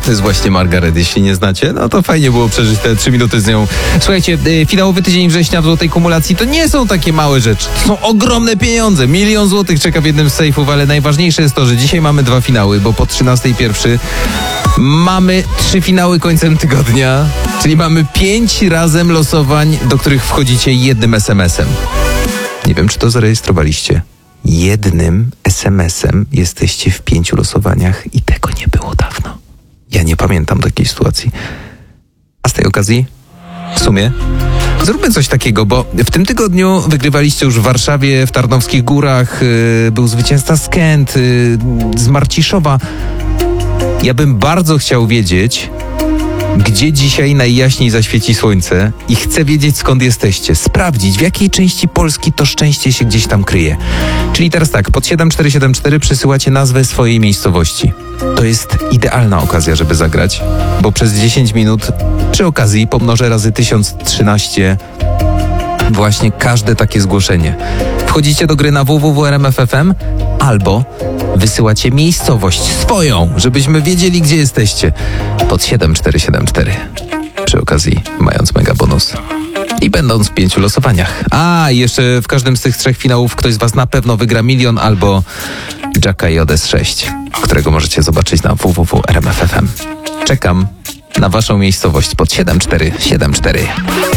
To jest właśnie Margaret, jeśli nie znacie, no to fajnie było przeżyć te 3 minuty z nią. Słuchajcie, finałowy tydzień września w złotej kumulacji to nie są takie małe rzeczy. To są ogromne pieniądze. 1 000 000 złotych czeka w jednym z sejfów, ale najważniejsze jest to, że dzisiaj mamy 2 finały, bo po 13 pierwszy mamy 3 finały końcem tygodnia, czyli mamy 5 razem losowań, do których wchodzicie jednym SMS-em. Nie wiem, czy to zarejestrowaliście. Jednym SMS-em jesteście w 5 losowaniach i tego nie było dawno. Ja nie pamiętam takiej sytuacji. A z tej okazji, w sumie, zróbmy coś takiego, bo w tym tygodniu wygrywaliście już w Warszawie, w Tarnowskich Górach, był zwycięzca z Kęt, z Marciszowa. Ja bym bardzo chciał wiedzieć, gdzie dzisiaj najjaśniej zaświeci słońce i chcę wiedzieć, skąd jesteście. Sprawdzić, w jakiej części Polski to szczęście się gdzieś tam kryje. Czyli teraz tak, pod 7474 przysyłacie nazwę swojej miejscowości. To jest idealna okazja, żeby zagrać, bo przez 10 minut przy okazji pomnożę razy 1013 właśnie każde takie zgłoszenie. Wchodzicie do gry na www.rmf.fm albo wysyłacie miejscowość swoją, żebyśmy wiedzieli, gdzie jesteście. Pod 7474. Przy okazji mając mega bonus. I będąc w 5 losowaniach. A, i jeszcze w każdym z tych 3 finałów ktoś z was na pewno wygra 1 000 000 albo Jacka JS 6, którego możecie zobaczyć na www.rmf.fm. Czekam na waszą miejscowość pod 7474.